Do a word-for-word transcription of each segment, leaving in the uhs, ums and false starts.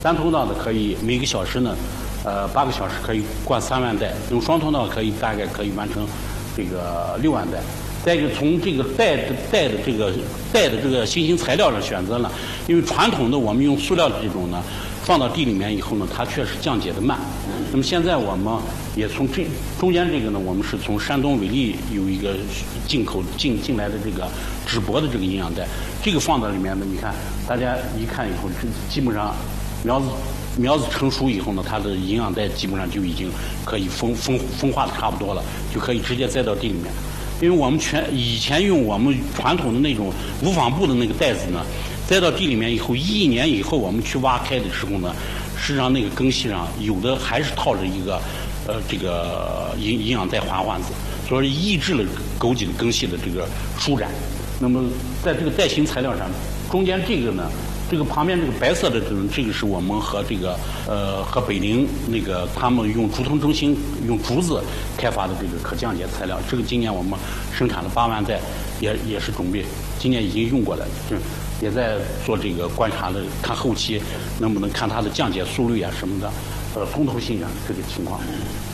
单通道的可以每个小时呢，呃八个小时可以灌三万袋，用双通道可以大概可以完成这个六万袋。再一个从这个袋的袋的这个袋的这个新型材料上选择了，因为传统的我们用塑料的这种呢，放到地里面以后呢，它确实降解的慢。那么现在我们也从这中间这个呢，我们是从山东伟力有一个进口进进来的这个纸薄的这个营养袋，这个放到里面呢，你看大家一看以后，这基本上苗子苗子成熟以后呢，它的营养袋基本上就已经可以风风风化的差不多了，就可以直接栽到地里面。因为我们全以前用我们传统的那种无纺布的那个袋子呢，栽到地里面以后，一年以后我们去挖开的时候呢，实际上那个根系上有的还是套着一个呃这个营营养带环环子，所以抑制了枸杞的根系的这个舒展。那么在这个袋型材料上，中间这个呢，这个旁边这个白色的这种，这个是我们和这个呃和北陵那个他们用竹藤中心用竹子开发的这个可降解材料，这个今年我们生产了八万袋，也也是准备今年已经用过了，就也在做这个观察的，看后期能不能看它的降解速率啊什么的，呃通透性啊这个情况。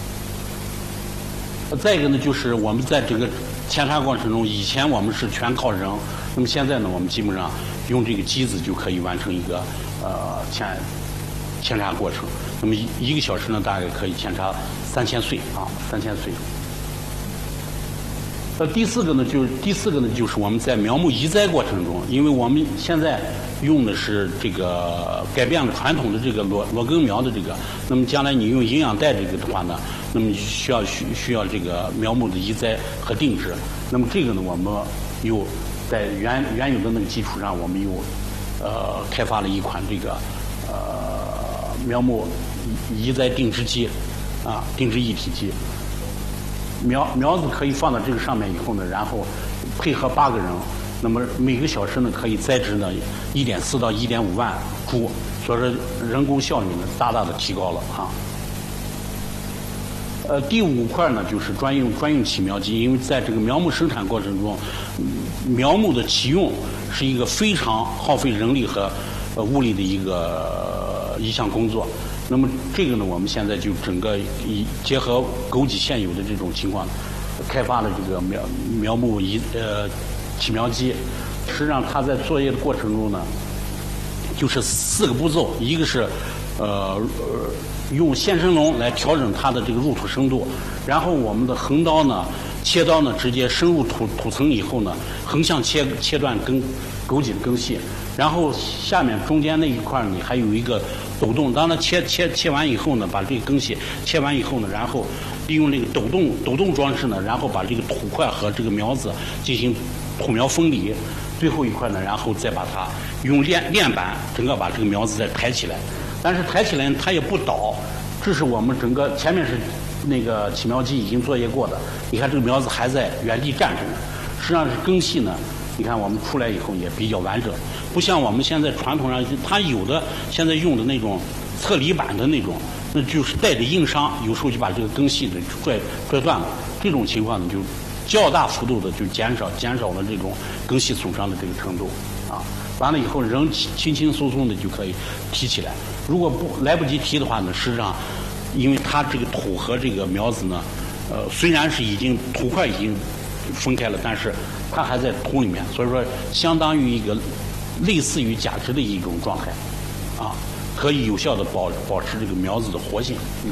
再一个呢，就是我们在这个扦插过程中，以前我们是全靠人，那么现在呢，我们基本上用这个机子就可以完成一个呃扦扦插过程。那么一一个小时呢，大概可以扦插三千穗啊，三千穗。呃，第四个呢，就是第四个呢，就是我们在苗木移栽过程中，因为我们现在用的是这个改变了传统的这个裸裸根苗的这个，那么将来你用营养袋这个的话呢，那么需要需需要这个苗木的移栽和定植。那么这个呢，我们又在原原有的那个基础上，我们又呃开发了一款这个呃苗木移栽定植机啊，定植一体机。苗苗子可以放到这个上面以后呢，然后配合八个人，那么每个小时呢可以栽植呢一点四到一点五万株，所以说人工效率呢大大的提高了啊。呃，第五块呢就是专用专用起苗机，因为在这个苗木生产过程中，苗木的起用是一个非常耗费人力和呃物力的一个呃一项工作。那么这个呢，我们现在就整个以结合枸杞现有的这种情况，开发了这个苗苗木移呃起苗机。实际上，它在作业的过程中呢，就是四个步骤，一个是呃用线生龙来调整它的这个入土深度，然后我们的横刀呢、切刀呢直接深入土土层以后呢，横向切切断根枸杞的根系，然后下面中间那一块呢还有一个抖动，当它切切切完以后呢，把这个根系切完以后呢，然后利用这个抖动抖动装置呢，然后把这个土块和这个苗子进行土苗分离，最后一块呢，然后再把它用链链板整个把这个苗子再抬起来，但是抬起来它也不倒，这是我们整个前面是那个起苗机已经作业过的，你看这个苗子还在原地站着呢，实际上是根系呢。你看我们出来以后也比较完整，不像我们现在传统上它有的现在用的那种侧离板的那种，那就是带着硬伤，有时候就把这个根系的拽拽断了。这种情况呢，就较大幅度的就减少减少了这种根系损伤的这个程度啊。完了以后，人轻轻松松的就可以提起来。如果不来不及提的话呢，实际上因为它这个土和这个苗子呢，呃，虽然是已经土块已经分开了，但是它还在土里面，所以说相当于一个类似于假肢的一种状态，啊，可以有效的保保持这个苗子的活性。嗯。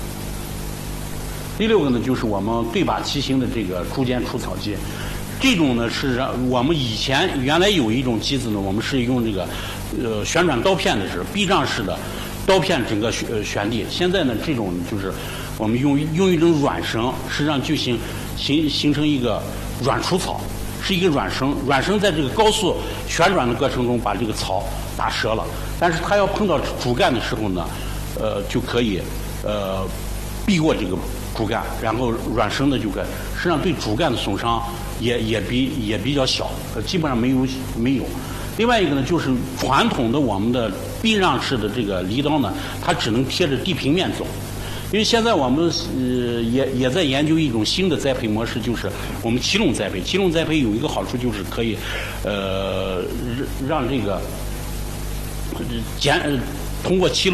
第六个呢，就是我们对把齐行的这个竹间除草机，这种呢是我们以前原来有一种机子呢，我们是用这个呃旋转刀片的是避障式的刀片整个旋旋地，现在呢这种就是我们用用一种软绳，实际上就形形形成一个软除草。是一个软绳，软绳在这个高速旋转的过程中把这个草打折了，但是它要碰到主干的时候呢，呃，就可以呃避过这个主干，然后软绳呢就可以，实际上对主干的损伤也也比也比较小，呃，基本上没有没有。另外一个呢，就是传统的我们的避让式的这个犁刀呢，它只能贴着地平面走。因为现在我们呃也也在研究一种新的栽培模式，就是我们齐垄栽培。齐垄栽培有一个好处就是可以，呃，让这个减通过其